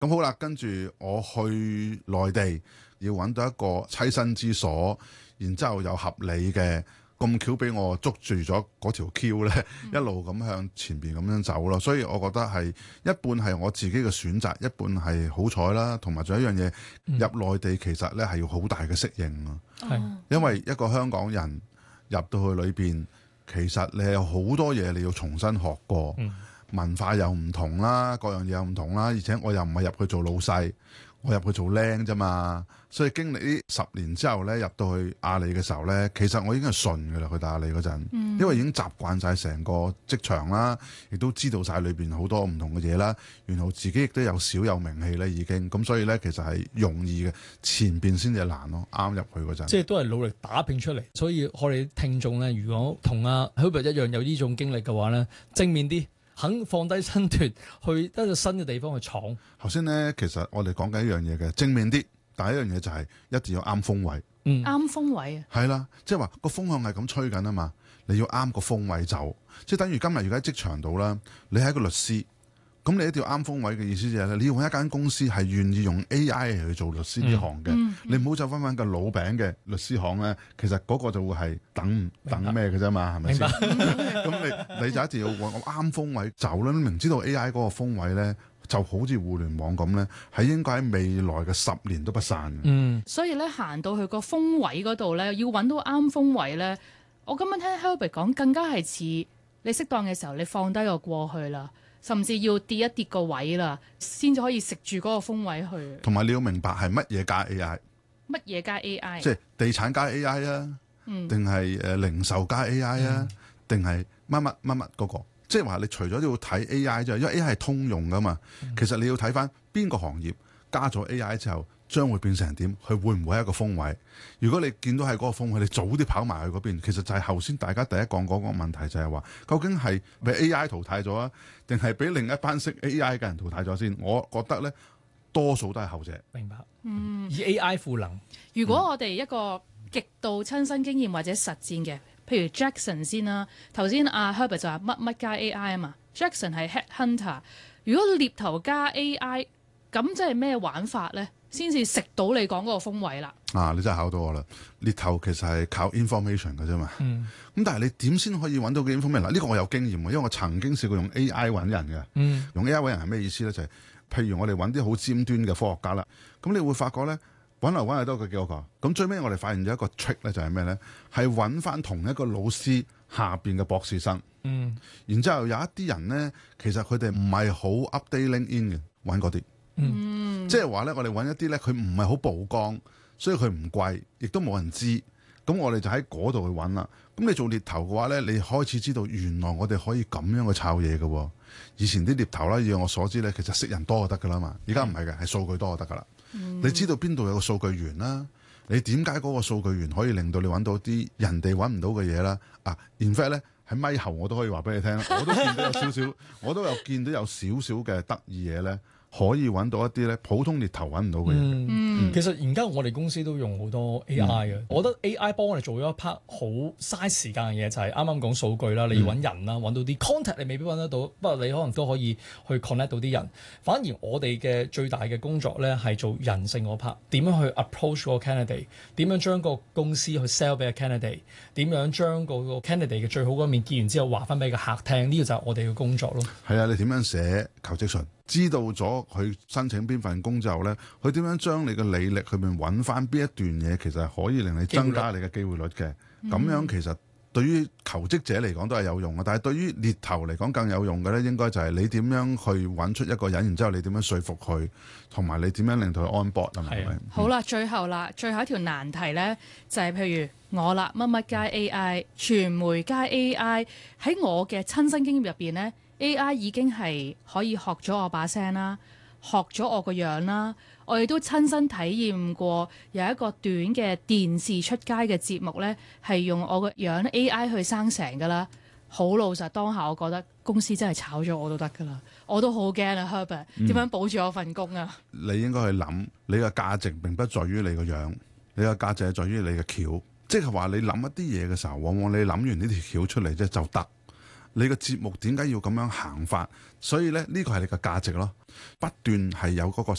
咁好啦，跟住我去內地要揾到一個棲身之所，然之後有合理嘅，咁巧俾我捉住咗嗰條 Q 咧，一路咁向前邊咁樣走咯。所以我覺得係一半係我自己嘅選擇，一半係好彩啦。同埋仲有一樣嘢，入內地其實咧係要好大嘅適應啊。因為一個香港人入到去裏邊，其實你有好多嘢你要重新學過。文化又唔同啦，各樣嘢又唔同啦，而且我又唔係入去做老細，我入去做僆啫嘛。所以經歷呢10年之後咧，入到去阿里嘅時候咧，其實我已經係順㗎啦。去到阿里嗰陣，因為已經習慣晒成個職場啦，亦都知道晒裏邊好多唔同嘅嘢啦。然後自己亦都有小有名氣咧，已經咁，所以咧其實係容易嘅，前邊先至難咯。啱入去嗰陣， 即係都係努力打拼出嚟。所以我哋聽眾咧，如果同阿 Herbert 一樣有呢種經歷嘅話咧，正面啲。肯放低身段去一個新嘅地方去闖。頭先咧，其實我哋講緊一樣嘢嘅正面啲，第一樣嘢就係一定要啱風位。 啱風位啊， 係啦，即係話個風向係咁吹緊啊嘛，你要啱個風位走，即係等於今日如果喺職場度啦，你係一個律師。咁你一定要啱風位嘅意思就係咧，你要揾一間公司係願意用 AI 去做律師呢行嘅，你唔好走翻個老餅嘅律師行咧，其實嗰個就會係等咩嘅啫嘛，係咪先？咁你就一定要揾啱風位走啦。你明知道 AI 嗰個風位咧，就好似互聯網咁咧，係應該喺未來嘅10年都不散嘅。 所以咧行到去個風位嗰度咧，要揾到啱風位咧，我今日聽 Herbert 講，更加係似你適當嘅時候，你放低個過去啦。甚至要跌一跌個位啦，先至可以食住嗰個風位去。 同埋你要明白係乜嘢加 AI？ 乜嘢加 AI？ 即係地產加 AI 啊，定係零售加 AI 啊，定係乜嗰個？即係話你除咗要睇 AI 之外，因為 AI 係通用噶嘛，其實你要睇翻邊個行業加咗 AI 之後，將會變成點？佢會唔會係一個風位？如果你見到係嗰個風位，你早啲跑埋去嗰邊，其實就係頭先大家第一講嗰個問題，就係話究竟係俾 AI 淘汰咗啊，定係俾另一班識 AI 嘅人淘汰咗先？我覺得咧，多數都係後者。 明白。以 AI 賦能。 如果我哋一個極度親身經驗或者實戰嘅，譬如 Jackson 先啦，頭先阿 Herbert 就話乜加 AI 啊嘛 ，Jackson 係 Headhunter。如果獵頭加 AI，咁即係咩玩法咧？先至食到你講嗰個風位啦。 你真係考到我啦！獵頭其實係靠 information 嘅啫嘛。咁但係你點先可以揾到嘅 information？嗱，呢個我有經驗嘅，因為我曾經試過用 AI 揾人嘅。用 AI 揾人係咩意思咧？就係譬如我哋揾啲好尖端嘅科學家啦，咁你會發覺咧，揾嚟揾去都係幾多個。咁最尾我哋發現咗一個 trick 咧，就係咩咧？係揾翻同一個老師下邊嘅博士生。然之後有一啲人咧，其實佢哋唔係好 update LinkedIn 嘅，揾嗰啲。即係話咧，我哋揾一啲咧，佢唔係好曝光，所以佢唔貴，亦都冇人知。咁我哋就喺嗰度去揾啦。咁你做獵頭嘅話咧，你開始知道原來我哋可以咁樣去抄嘢嘅。以前啲獵頭啦，以我所知咧，其實識人多就得噶啦嘛。而家唔係嘅，係數據多就得噶啦。你知道邊度有個數據源啦？你點解嗰個數據源可以令到你揾到啲人哋揾唔到嘅嘢啦？in fact 咧，喺咪後我都可以話俾你聽，我都見到有少少，我都有見到有少少嘅得意嘢咧。可以揾到一啲咧普通獵頭揾唔到嘅嘢。 其實而家我哋公司都用好多 AI 嘅。我覺得 AI 幫我哋做咗一 part 好嘥時間嘅嘢，就係啱啱講數據啦，你要揾人啦，揾到啲 contact 你未必揾得到，不過你可能都可以去 connect 到啲人。反而我哋嘅最大嘅工作咧係做人性嗰 part，點樣去 approach 個 candidate，點樣將個公司去 sell 俾個 candidate，點樣將個 candidate 嘅最好嗰面見完之後話翻俾個客聽，呢個就係我哋嘅工作咯。 係啊，你點樣寫求職信？知道咗佢申請邊份工之後咧，佢點樣將你嘅履歷去面揾翻邊一段嘢，其實係可以令你增加你嘅機會率嘅。咁樣其實對於求職者嚟講都係有用嘅，但係對於獵頭嚟講更有用嘅咧，應該就係你點樣去揾出一個人，然之後你點樣說服佢，同埋你點樣令到佢 on board 係咪？ 好啦，最後一條難題咧，就係譬如我啦，乜加 AI，傳媒加 AI， 喺我嘅親身經驗入邊咧。AI 已經係可以學咗我把聲啦，學咗我個樣啦，我亦都親身體驗過有一個短嘅電視出街嘅節目呢，係用我個樣 AI 去生成㗎啦。好老實，當下我覺得公司真係炒咗我都得㗎啦，我都好驚啊 Herbert 點樣保住我份工啊？ 你應該去諗，你嘅價值並不在於你個樣，你嘅價值係在於你嘅橋，即係話你諗一啲嘢嘅時候，往往你諗完呢條橋出嚟啫就得。 你個節目點解要咁樣行法？所以咧呢個係你嘅價值咯，不斷係有嗰個